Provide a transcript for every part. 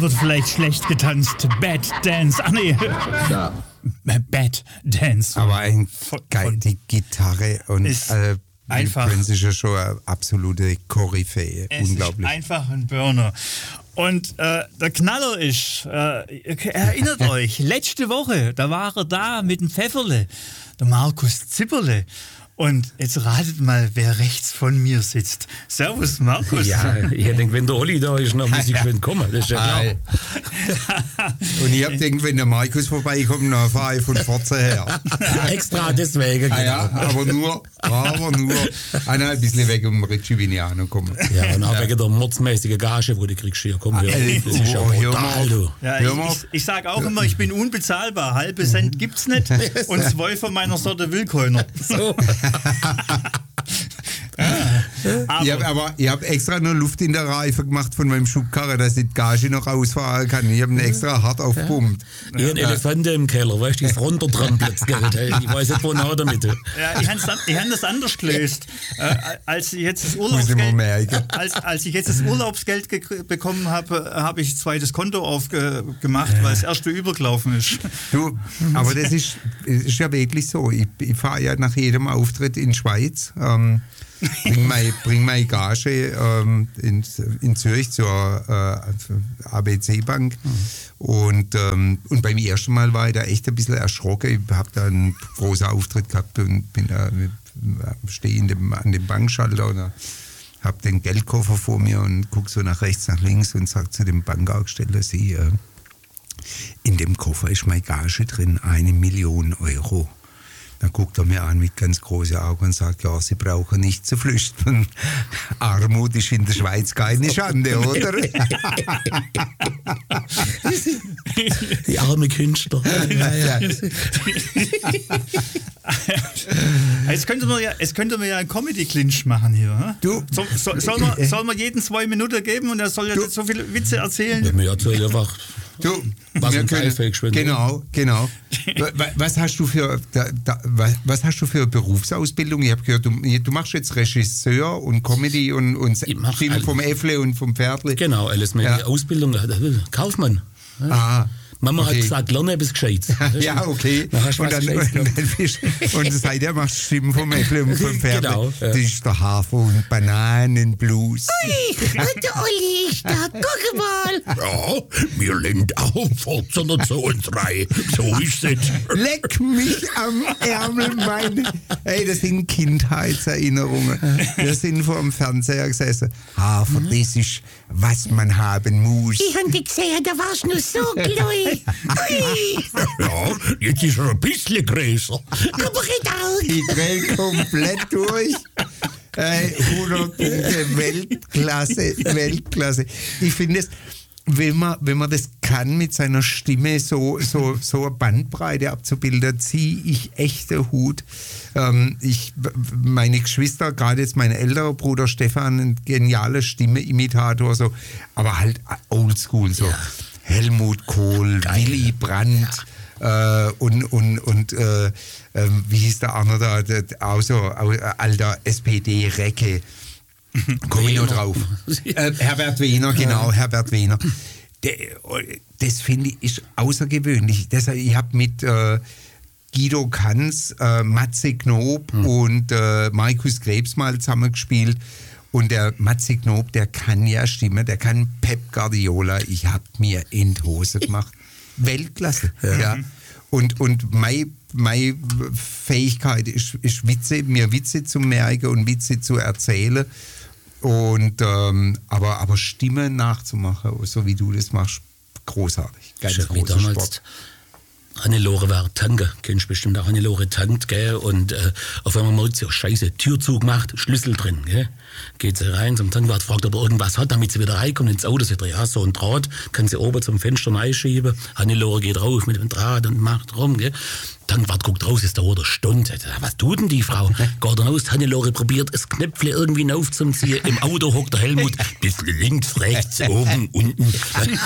wird vielleicht schlecht getanzt. Bad Dance. Ach nee. Ja. Bad Dance. Aber geil, die Gitarre und einfach. Prince ist ja schon eine absolute Koryphäe. Unglaublich. Ist einfach ein Burner. Und der Knaller ist, erinnert euch, letzte Woche, da war er da mit dem Pfefferle, der Markus Zipperle. Und jetzt ratet mal, wer rechts von mir sitzt. Servus, Markus. Ja, ich denke, wenn der Olli da ist, dann muss ich schön kommen. Das ist ja klar. Und ich habe gedacht, wenn der Markus vorbeikommt, dann fahre ich von Forza her. Extra deswegen. Genau. Ja, aber nur ein bisschen weg um Ricci Vignano kommen. Ja, und auch wegen der mordsmäßigen Gage, wo du kriegst hier. Komm, das ist ja brutal, du. Ja, ich sage auch immer, ich bin unbezahlbar. Halbe Cent gibt's nicht und 2 von meiner Sorte will keiner. So. Ich habe extra nur Luft in der Reife gemacht von meinem Schubkarre, dass ich die Gage noch rausfahren kann. Ich habe ihn extra hart aufgepumpt. Ich habe einen Elefanten im Keller, weißt du, die ist runtertrampelt. Ich weiß nicht, wo nach damit. Ja, ich habe das anders gelöst. Als ich jetzt das Urlaubsgeld bekommen habe, habe ich ein zweites Konto aufgemacht, weil das erste übergelaufen ist. Du, aber das ist ja wirklich so. Ich fahre ja nach jedem Auftritt in die Schweiz. Bring meine Gage in Zürich zur ABC-Bank. Und beim ersten Mal war ich da echt ein bisschen erschrocken. Ich habe da einen großen Auftritt gehabt und stehe an dem Bankschalter und habe den Geldkoffer vor mir und gucke so nach rechts, nach links und sage zu dem Bankaufsteller, in dem Koffer ist meine Gage drin, 1 Million Euro. Dann guckt er mir an mit ganz großen Augen und sagt, ja, Sie brauchen nicht zu flüchten. Armut ist in der Schweiz keine Schande, oder? Die arme Künstler. Ja. Jetzt könnte man ja einen Comedy-Clinch machen hier. Hm? Du, soll man jeden 2 Minuten geben und er soll ja nicht so viele Witze erzählen? Ja, mir erzählt einfach. Was im Geilfeld schwindet. Genau. Was hast du für Berufsausbildung? Ich habe gehört, du machst jetzt Regisseur und Comedy und Stimme vom Äffle und vom Pferdle. Genau, alles mit Ausbildung. Kaufmann. Ah. Mama hat gesagt, lerne etwas Gescheites. Ja, okay. Und seitdem machst du Stimmen vom Äffle und vom Pferdle. Genau. Ja. Das ist der Hafer- und Bananenblues. Ui, und der Olli ist da. Guck mal. Ja, mir lehnt auch Forza 3. So ist es. Leck mich am Ärmel, Hey, das sind Kindheitserinnerungen. Wir sind vor dem Fernseher gesessen. Hafer, das ist, was man haben muss. Ich hab dich gesehen, da warst du nur so klein. Ui. Ja, jetzt ist er ein bisschen größer. Aber genau. Ich dreh komplett durch. 100 Punkte, Weltklasse. Ich finde es, wenn man das kann, mit seiner Stimme so eine Bandbreite abzubilden, ziehe ich echt den Hut. Meine Geschwister, gerade jetzt mein älterer Bruder Stefan, ein genialer Stimme-Imitator, so, aber halt oldschool, so. Ja. Helmut Kohl, geil. Willy Brandt und wie hieß der andere da, auch so alter SPD-Recke. Komme ich noch drauf. Herbert Wehner, genau, Herbert Wehner. Das finde ich ist außergewöhnlich. Deshalb, ich habe mit Guido Kanz, Matze Knob und Markus Krebs mal zusammengespielt. Und der Matze Knob, der kann ja Stimme, der kann Pep Guardiola. Ich habe mir in die Hose gemacht. Weltklasse. Ja. Und meine Fähigkeit ist mir Witze zu merken und Witze zu erzählen. Und, aber Stimme nachzumachen, so wie du das machst, großartig. Ganz großer Sport. Hannelore war Tanke, kennst du bestimmt auch. Hannelore tankt, gell, und auf einmal merkt sie, oh Scheiße, Tür zugemacht, Schlüssel drin, gell. Geht sie rein zum Tankwart, fragt, ob er irgendwas hat, damit sie wieder reinkommt ins Auto. Sie sagt, ja, so ein Draht, kann sie oben zum Fenster reinschieben. Hannelore geht rauf mit dem Draht und macht rum, gell. Tankwart guckt raus, es dauert eine Stunde. Was tut denn die Frau? Geht dann aus, Hannelore probiert, das Knöpfle irgendwie aufzuziehen. Im Auto hockt der Helmut, bisschen links, rechts, oben, unten.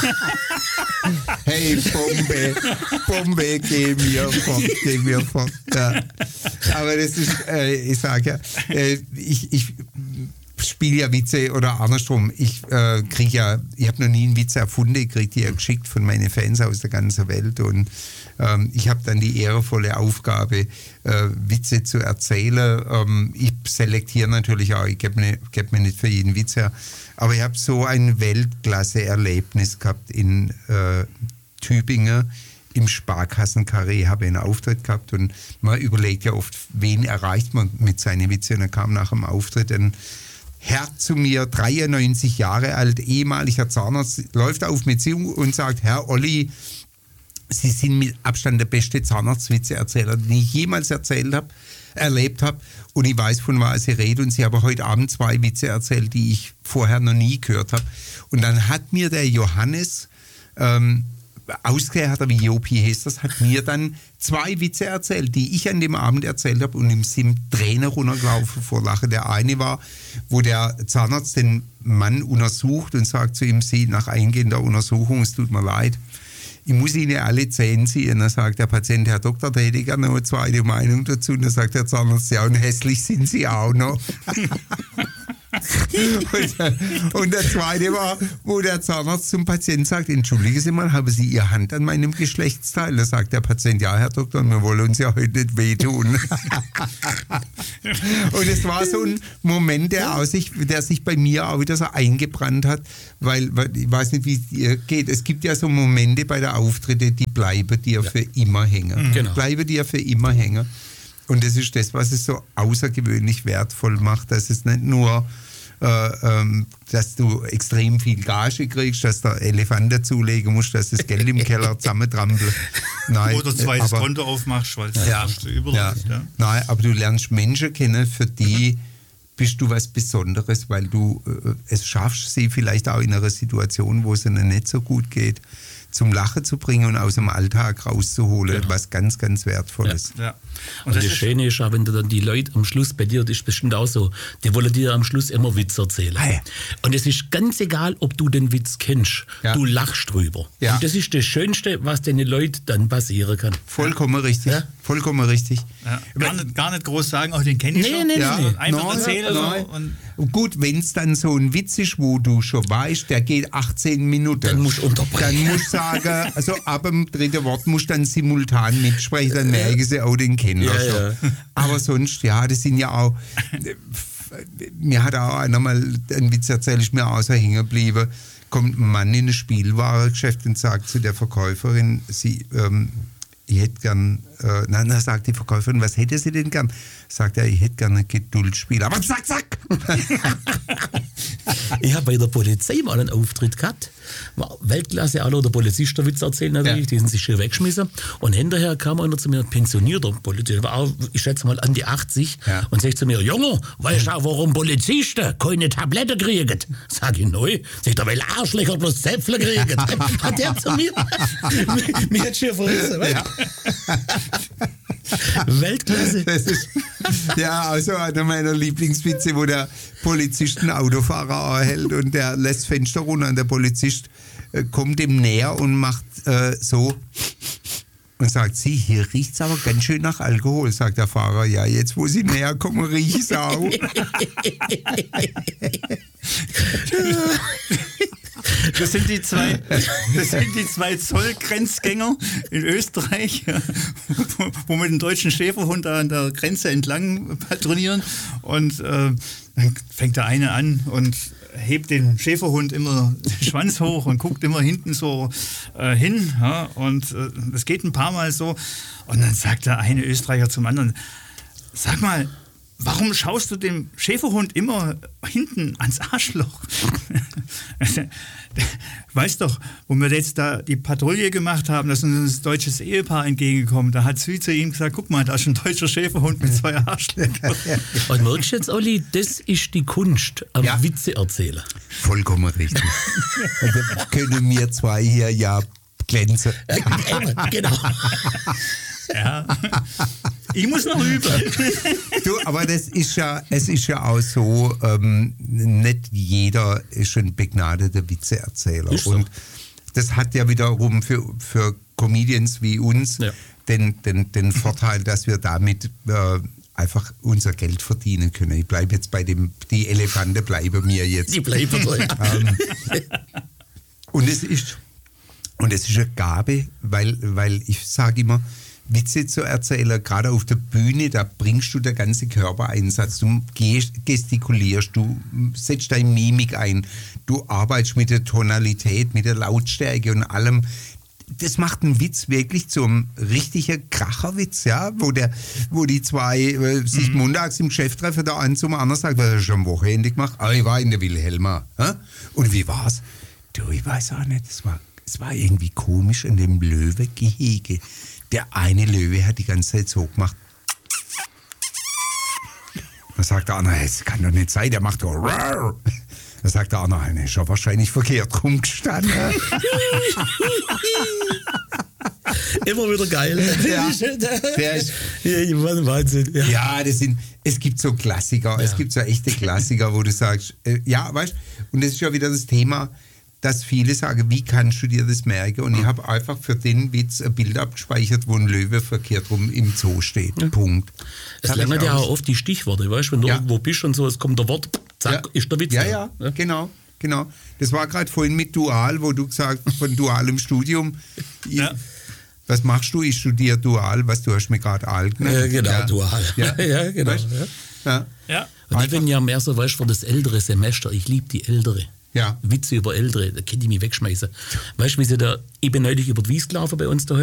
Hey, Bombe, geh mir fort. Ja. Aber das ist, ich sage ja, ich spiele ja Witze oder andersrum. Ich habe noch nie einen Witz erfunden, ich kriege die ja geschickt von meinen Fans aus der ganzen Welt und ich habe dann die ehrenvolle Aufgabe, Witze zu erzählen. Ich selektiere natürlich auch, ich gebe mir nicht für jeden Witz her, aber ich habe so ein Weltklasse-Erlebnis gehabt in Tübingen. Im Sparkassenkarree habe ich einen Auftritt gehabt und man überlegt ja oft, wen erreicht man mit seinen Witzen. Und dann kam nach dem Auftritt ein Herr zu mir, 93 Jahre alt, ehemaliger Zahnarzt, läuft auf mich zu und sagt, Herr Olli, Sie sind mit Abstand der beste Zahnarztwitzeerzähler, den ich jemals erlebt habe. Und ich weiß, von was Sie reden. Und Sie haben heute Abend 2 Witze erzählt, die ich vorher noch nie gehört habe. Und dann hat mir der Johannes, ausgehört, wie Jopi heißt das, hat mir dann 2 Witze erzählt, die ich an dem Abend erzählt habe und ihm sind Tränen runtergelaufen vor Lachen. Der eine war, wo der Zahnarzt den Mann untersucht und sagt zu ihm, Sie, nach eingehender Untersuchung, es tut mir leid, ich muss Ihnen alle Zähne ziehen. Dann sagt der Patient, Herr Doktor, da hätte ich gerne noch eine zweite Meinung dazu. Und dann sagt der Zahnarzt, ja, und hässlich sind Sie auch noch. Und der zweite war, wo der Zahnarzt zum Patienten sagt, entschuldigen Sie mal, haben Sie Ihre Hand an meinem Geschlechtsteil? Da sagt der Patient, ja, Herr Doktor, wir wollen uns ja heute nicht wehtun. Und es war so ein Moment, der sich bei mir auch wieder so eingebrannt hat, weil ich weiß nicht, wie es dir geht. Es gibt ja so Momente bei der Auftritte, die bleiben dir für immer hängen. Genau. Bleiben dir für immer hängen. Und das ist das, was es so außergewöhnlich wertvoll macht, dass es nicht nur, dass du extrem viel Gage kriegst, dass der Elefant dazulegen musst, dass das Geld im Keller zusammentrampelt. Nein, oder zweites Konto aufmachst, weil es überläuft. Ja. Nein, aber du lernst Menschen kennen, für die bist du was Besonderes, weil du es schaffst, sie vielleicht auch in einer Situation, wo es ihnen nicht so gut geht, zum Lachen zu bringen und aus dem Alltag rauszuholen, was ganz, ganz Wertvolles. Ja. Und das Schöne ist auch, wenn du dann die Leute am Schluss, bei dir, das ist bestimmt auch so, die wollen dir am Schluss immer Witz erzählen. Ah, ja. Und es ist ganz egal, ob du den Witz kennst, du lachst drüber. Ja. Und das ist das Schönste, was den Leuten dann passieren kann. Vollkommen richtig. Ja? Vollkommen richtig. Ja. Gar nicht groß sagen, den kenne ich schon. Nee. Einfach erzählen. Und gut, wenn es dann so ein Witz ist, wo du schon weißt, der geht 18 Minuten. Dann musst du unterbrechen. Dann musst du sagen, also ab dem 3. Wort musst du dann simultan mitsprechen, dann merken sie auch den Kenner schon. Ja. Aber sonst, das sind ja auch, mir hat auch einer mal einen Witz erzählt, ist mir auch so hängen geblieben, kommt ein Mann in ein Spielwarengeschäft und sagt zu der Verkäuferin, ich hätte gern, dann sagt die Verkäuferin, was hätte sie denn gern? Sagt er, ich hätte gern ein Geduldsspiel. Aber zack! Ich habe bei der Polizei mal einen Auftritt gehabt. War Weltklasse, alle der Polizist Witz erzählen natürlich, die sind sich schön weggeschmissen. Und hinterher kam einer zu mir, pensionierter Polizist, war auch, ich schätze mal an die 80, und sagt zu mir, Junge, weißt du auch, warum Polizisten keine Tablette kriegen? Sag ich, neu. Sagt er, weil Arschlöcher bloß Zäpfle kriegen. Hat der zu mir? Mir hat schon verrissen. Weltklasse. Das ist, also einer meiner Lieblingswitze, wo der Polizist einen Autofahrer hält und der lässt Fenster runter und der Polizist kommt ihm näher und macht so und sagt, Sie, hier riecht es aber ganz schön nach Alkohol, sagt der Fahrer. Ja, jetzt wo Sie näher kommen, riecht es auch. Das sind die zwei Zollgrenzgänger in Österreich, wo mit dem deutschen Schäferhund da an der Grenze entlang patrouillieren. Und dann fängt der eine an und hebt den Schäferhund immer den Schwanz hoch und guckt immer hinten so hin. Ja, und das geht ein paar Mal so. Und dann sagt der eine Österreicher zum anderen, sag mal, warum schaust du dem Schäferhund immer hinten ans Arschloch? Weißt doch, wo wir jetzt da die Patrouille gemacht haben, da ist uns ein deutsches Ehepaar entgegengekommen. Da hat sie zu ihm gesagt, guck mal, da ist ein deutscher Schäferhund mit 2 Arschlöchern. Und merkst du jetzt, Olli, das ist die Kunst am Witze erzählen. Vollkommen richtig. Da können wir zwei hier glänzen. Genau. Ja. Ich muss noch üben. Du, aber es ist ja auch so, nicht jeder ist ein begnadeter Witzeerzähler. Ist so. Und das hat ja wiederum für Comedians wie uns den Vorteil, dass wir damit einfach unser Geld verdienen können. Ich bleibe jetzt bei die Elefanten bleiben mir jetzt. Die bleiben so, ja. Und es ist eine Gabe, weil ich sage immer, Witze zu erzählen, gerade auf der Bühne, da bringst du den ganzen Körpereinsatz, du gestikulierst, du setzt deine Mimik ein, du arbeitest mit der Tonalität, mit der Lautstärke und allem. Das macht einen Witz wirklich zum richtigen Kracherwitz, ja, wo die zwei sich montags im Geschäft treffen, der eine zum anderen sagt, was hast du schon am Wochenende gemacht? Ah, ich war in der Wilhelma. Hä? Und wie war's? Du, ich weiß auch nicht, es war irgendwie komisch in dem Löwegehege. Der eine Löwe hat die ganze Zeit so gemacht. Da sagt der andere, das kann doch nicht sein, der macht doch rar. Da sagt der andere, ist ja wahrscheinlich verkehrt rumgestanden. Immer wieder geil. Ja, der ist, Wahnsinn. Ja. ja, es gibt so Klassiker, es gibt so echte Klassiker, wo du sagst, ja, weißt du, und das ist ja wieder das Thema, dass viele sagen, wie kannst du dir das merken? Und ich habe einfach für den Witz ein Bild abgespeichert, wo ein Löwe verkehrt rum im Zoo steht. Punkt. Es lernt ja auch oft die Stichworte, weißt du, wenn du irgendwo bist und so, es kommt der Wort, zack, ist der Witz. Ja, genau. Das war gerade vorhin mit Dual, wo du gesagt hast, von dualem Studium. Was machst du? Ich studiere Dual, was du hast mir gerade alt genannt. Genau, Dual. Ja, genau. Weißt? Ja. Und ich bin ja mehr so, weißt du, für das ältere Semester, ich liebe die Ältere. Ja. Witze über Ältere, da könnte ich mich wegschmeißen. Weißt du, wie sie da, ich bin neulich über die Wies gelaufen bei uns daheim.